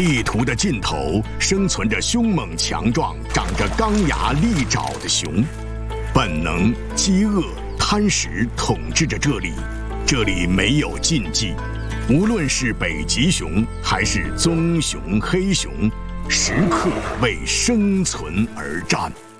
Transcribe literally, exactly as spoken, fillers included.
地图的尽头生存着凶猛强壮、长着钢牙利爪的熊，本能、饥饿、贪食统治着这里。这里没有禁忌，无论是北极熊还是棕熊、黑熊，时刻为生存而战。